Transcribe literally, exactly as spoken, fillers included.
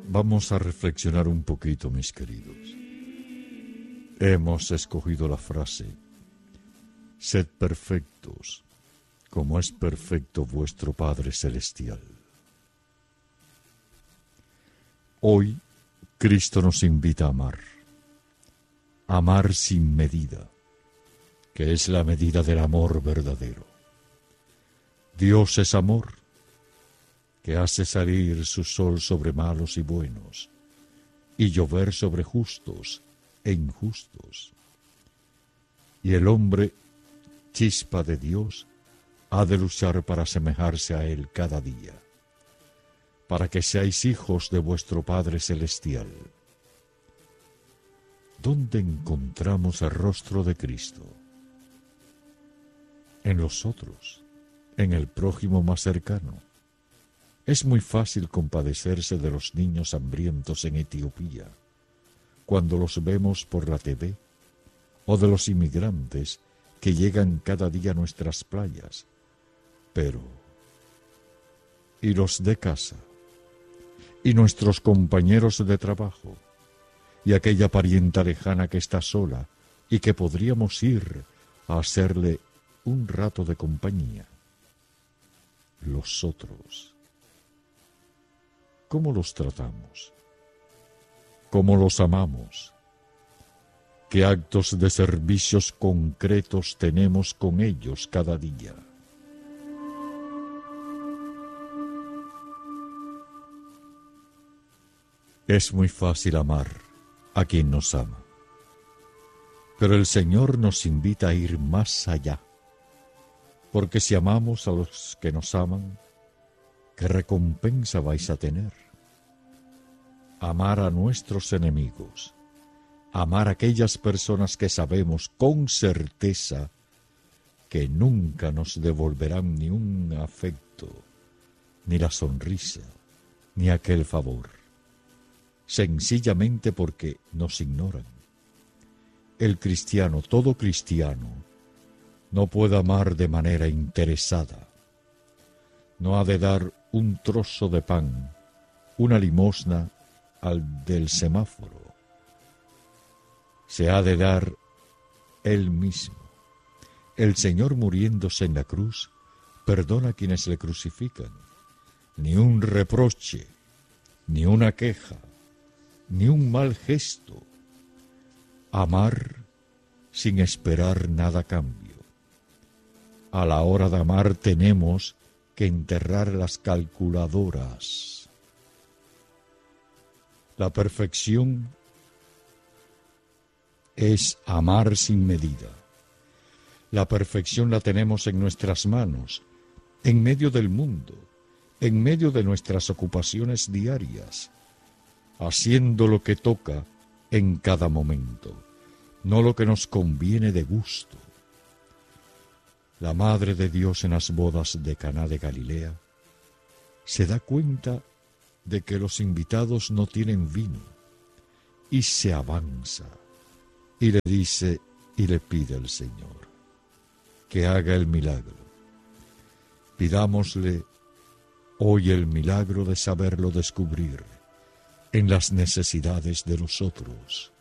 Vamos a reflexionar un poquito, mis queridos. Hemos escogido la frase: sed perfectos, como es perfecto vuestro Padre Celestial. Hoy, Cristo nos invita a amar. Amar sin medida, que es la medida del amor verdadero. Dios es amor, que hace salir su sol sobre malos y buenos, y llover sobre justos e injustos. Y el hombre, chispa de Dios, ha de luchar para asemejarse a Él cada día, para que seáis hijos de vuestro Padre Celestial. ¿Dónde encontramos el rostro de Cristo? En los otros, en el prójimo más cercano. Es muy fácil compadecerse de los niños hambrientos en Etiopía, cuando los vemos por la T V, o de los inmigrantes que llegan cada día a nuestras playas. Pero, ¿y los de casa? ¿Y nuestros compañeros de trabajo? ¿Y aquella parienta lejana que está sola y que podríamos ir a hacerle un rato de compañía? Los otros. ¿Cómo los tratamos? ¿Cómo los amamos? ¿Qué actos de servicios concretos tenemos con ellos cada día? Es muy fácil amar a quien nos ama, pero el Señor nos invita a ir más allá, porque si amamos a los que nos aman, ¿qué recompensa vais a tener? Amar a nuestros enemigos, amar a aquellas personas que sabemos con certeza que nunca nos devolverán ni un afecto, ni la sonrisa, ni aquel favor, sencillamente porque nos ignoran. El cristiano, todo cristiano, no puede amar de manera interesada. No ha de dar un trozo de pan, una limosna al del semáforo. Se ha de dar él mismo. El Señor, muriéndose en la cruz, perdona a quienes le crucifican. Ni un reproche, ni una queja, ni un mal gesto. Amar sin esperar nada a cambio. A la hora de amar tenemos que enterrar las calculadoras. La perfección es amar sin medida. La perfección la tenemos en nuestras manos, en medio del mundo, en medio de nuestras ocupaciones diarias, haciendo lo que toca en cada momento, no lo que nos conviene de gusto. La Madre de Dios en las bodas de Caná de Galilea se da cuenta de que los invitados no tienen vino y se avanza y le dice y le pide al Señor que haga el milagro. Pidámosle hoy el milagro de saberlo descubrir en las necesidades de los otros.